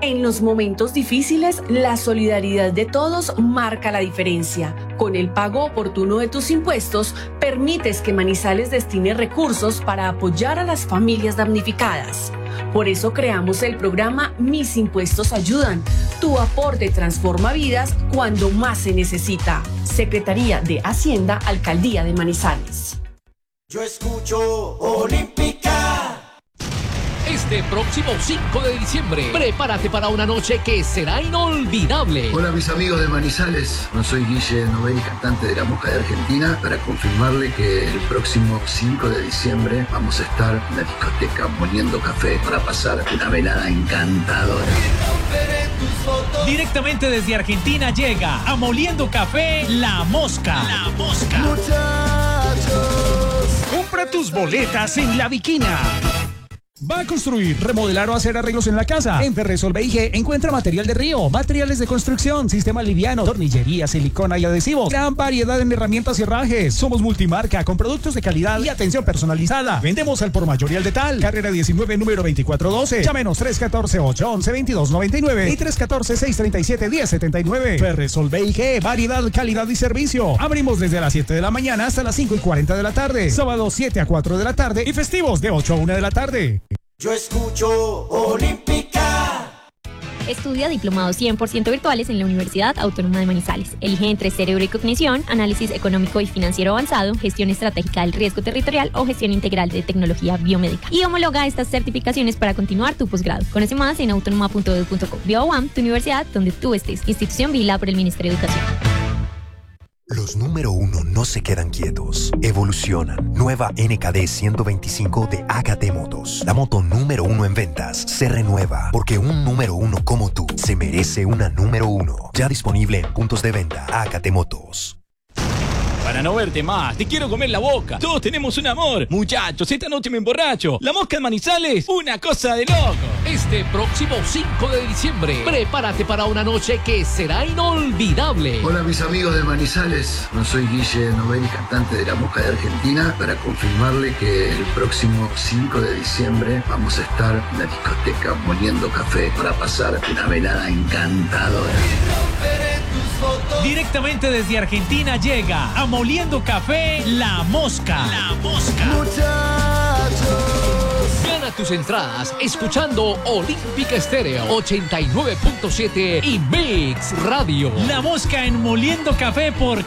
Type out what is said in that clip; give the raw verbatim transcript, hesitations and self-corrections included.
En los momentos difíciles, la solidaridad de todos marca la diferencia. Con el pago oportuno de tus impuestos, permites que Manizales destine recursos para apoyar a las familias damnificadas. Por eso creamos el programa Mis Impuestos Ayudan. Tu aporte transforma vidas cuando más se necesita. Secretaría de Hacienda, Alcaldía de Manizales. Yo escucho Olímpica. Este próximo cinco de diciembre, prepárate para una noche que será inolvidable. Hola mis amigos de Manizales, no soy Guille Novelli, cantante de La Mosca de Argentina, para confirmarle que el próximo cinco de diciembre vamos a estar en la discoteca Moliendo Café para pasar una velada encantadora. Directamente desde Argentina llega a Moliendo Café La Mosca. La Mosca. Muchachos, compra tus boletas en La Viquina. ¿Va a construir, remodelar o hacer arreglos en la casa? En Ferresol B I G encuentra material de río, materiales de construcción, sistema liviano, tornillería, silicona y adhesivos. Gran variedad en herramientas y herrajes. Somos multimarca con productos de calidad y atención personalizada. Vendemos al por mayor y al detal. Carrera diecinueve, número veinticuatro doce. Llámenos tres uno cuatro, ocho uno uno, veintidós noventa y nueve y tres uno cuatro, seis tres siete, diez setenta y nueve. Ferresol B I G, variedad, calidad y servicio. Abrimos desde las siete de la mañana hasta las cinco y cuarenta de la tarde. Sábados siete a cuatro de la tarde y festivos de ocho a una de la tarde. Yo escucho Olímpica. Estudia diplomados cien por ciento virtuales en la Universidad Autónoma de Manizales. Elige entre cerebro y cognición, análisis económico y financiero avanzado, gestión estratégica del riesgo territorial o gestión integral de tecnología biomédica. Y homologa estas certificaciones para continuar tu posgrado. Conoce más en autónoma punto edu punto co. BioUAM, tu universidad donde tú estés. Institución vigilada por el Ministerio de Educación. Los número uno no se quedan quietos, evolucionan. Nueva N K D ciento veinticinco de A K T Motos. La moto número uno en ventas se renueva porque un número uno como tú se merece una número uno. Ya disponible en puntos de venta. A K T Motos. Para no verte más, te quiero comer la boca. Todos tenemos un amor. Muchachos, esta noche me emborracho. La Mosca en Manizales, una cosa de loco. Este próximo cinco de diciembre, prepárate para una noche que será inolvidable. Hola mis amigos de Manizales, no soy Guille Novelli, cantante de La Mosca de Argentina, para confirmarle que el próximo cinco de diciembre vamos a estar en la discoteca Moliendo Café para pasar una velada encantadora. Directamente desde Argentina llega a Moliendo Café La Mosca. La Mosca. Muchachos. Gana tus entradas escuchando Olímpica Estéreo ochenta y nueve punto siete y Mix Radio. La Mosca en Moliendo Café por